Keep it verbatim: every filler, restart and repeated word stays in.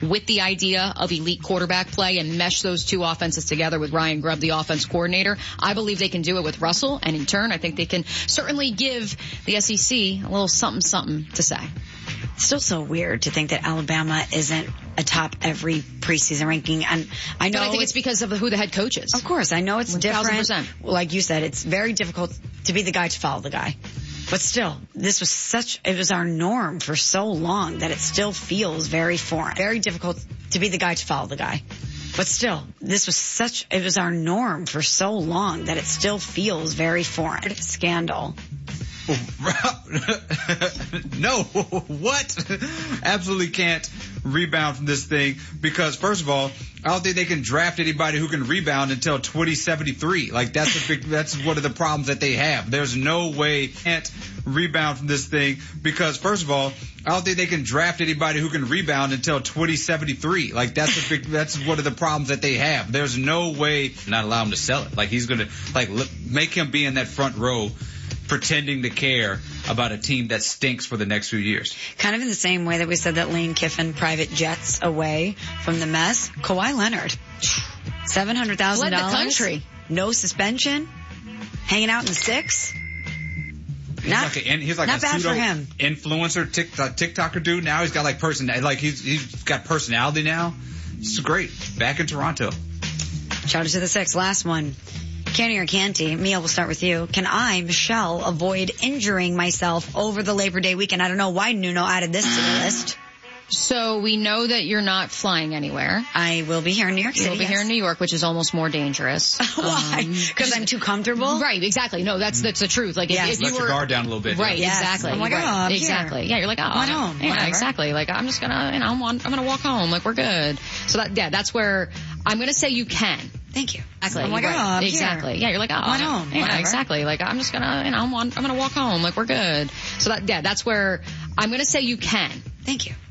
with the idea of elite quarterback play and mesh those two offenses together with Ryan Grubb, the offense coordinator. I believe they can do it with Russell, and in turn, I think they can certainly give the S E C a little something, something to say. It's still so weird to think that Alabama isn't atop every preseason ranking. And I know but I think it's, it's because of who the head coach is. Of course, I know it's one thousand different. percent. Like you said, it's very difficult to be the guy to follow the guy. But still, this was such, it was our norm for so long that it still feels very foreign. Very difficult to be the guy to follow the guy. But still, this was such, it was our norm for so long that it still feels very foreign. Scandal. No, what? Absolutely can't rebound from this thing because, first of all, I don't think they can draft anybody who can rebound until twenty seventy-three. Like, that's a big, that's one of the problems that they have. There's no way can't rebound from this thing because, first of all, I don't think they can draft anybody who can rebound until twenty seventy-three. Like, that's a big, that's one of the problems that they have. There's no way not allow him to sell it. Like, he's going to, like, look, make him be in that front row pretending to care about a team that stinks for the next few years. Kind of in the same way that we said that Lane Kiffin private jets away from the mess. Kawhi Leonard, seven hundred thousand dollars. Led the country. No suspension. Hanging out in the six. He's not, like a, he's like not a bad pseudo for him. influencer, tic, uh, TikToker dude. Now he's got like person, like he's he's got personality now. It's great. Back in Toronto. Shout out to the six. Last one. Canny or Canty, Mia, we'll start with you. Can I, Michelle, avoid injuring myself over the Labor Day weekend? I don't know why Nuno added this to the list. So we know that you're not flying anywhere. I will be here in New York City. You'll be yes. here in New York, which is almost more dangerous. Why? Because um, I'm too comfortable? Right, exactly. No, that's that's the truth. Like, yes. if, if Let you your were guard down a little bit. Right, yes. exactly. I'm like, right. oh, I'm exactly. Here. Yeah, you're like, oh, I'm at home. yeah, Whatever. exactly. Like, I'm just gonna, you know, I'm, on, I'm gonna walk home. Like, we're good. So that, yeah, that's where I'm gonna say you can. Thank you. Exactly. I'm like, right. oh, I'm exactly. Here. Yeah, you're like, oh, I'm at home. Yeah, Whatever. exactly. Like, I'm just gonna, you know, I'm, on, I'm gonna walk home. Like, we're good. So that, yeah, that's where I'm gonna say you can. Thank you.